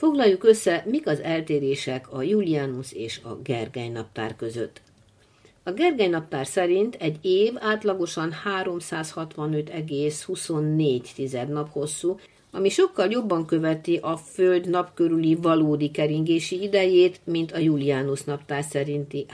Foglaljuk össze, mik az eltérések a Julianus és a Gergely naptár között. A Gergely naptár szerint egy év átlagosan 365,24 nap hosszú, ami sokkal jobban követi a Föld nap körüli valódi keringési idejét, mint a Julianus naptár szerinti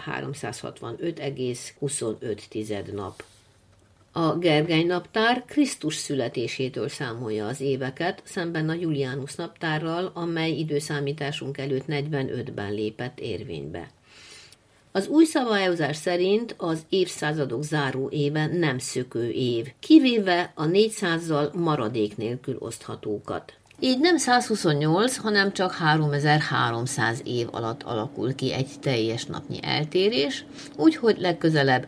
365,25 nap. A Gergely naptár Krisztus születésétől számolja az éveket, szemben a Julianus naptárral, amely időszámításunk előtt 45-ben lépett érvénybe. Az új szabályozás szerint az évszázadok záró éve nem szökő év, kivéve a 400-zal maradék nélkül oszthatókat. Így nem 128, hanem csak 3300 év alatt alakul ki egy teljes napnyi eltérés, úgyhogy legközelebb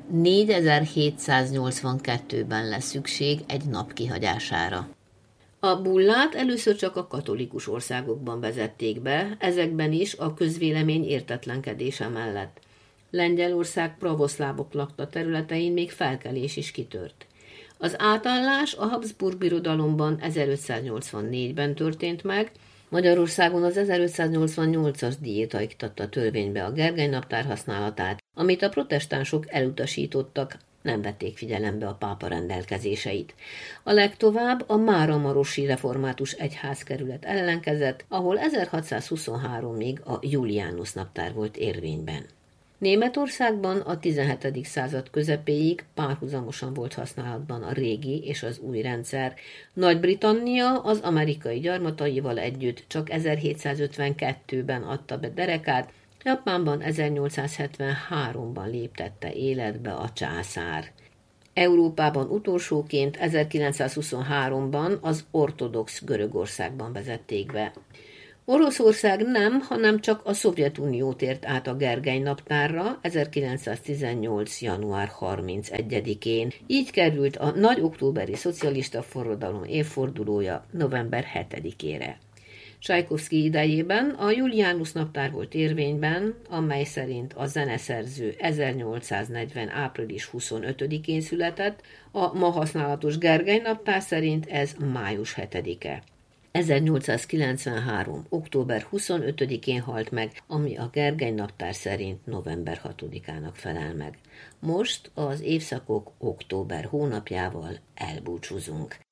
4782-ben lesz szükség egy nap kihagyására. A bullát először csak a katolikus országokban vezették be, ezekben is a közvélemény értetlenkedése mellett. Lengyelország pravoszlávok lakta területein még felkelés is kitört. Az átállás a Habsburg Birodalomban 1584-ben történt meg, Magyarországon az 1588-as diéta iktatta törvénybe a Gergely naptár használatát, amit a protestánsok elutasítottak, nem vették figyelembe a pápa rendelkezéseit. A legtovább a máramarosi református egyházkerület ellenkezett, ahol 1623-ig a Julianus naptár volt érvényben. Németországban a 17. század közepéig párhuzamosan volt használatban a régi és az új rendszer. Nagy-Britannia az amerikai gyarmataival együtt csak 1752-ben adta be derekát, Japánban 1873-ban léptette életbe a császár. Európában utolsóként 1923-ban az ortodox Görögországban vezették be. Oroszország nem, hanem csak a Szovjetunió tért át a Gergely naptárra 1918. január 31-én. Így került a nagy októberi szocialista forradalom évfordulója november 7-ére. Csajkovszky idejében a Julianus naptár volt érvényben, amely szerint a zeneszerző 1840. április 25-én született, a ma használatos Gergely naptár szerint ez május 7-e. 1893. október 25-én halt meg, ami a Gergely naptár szerint november 6-ának felel meg. Most az évszakok október hónapjával elbúcsúzunk.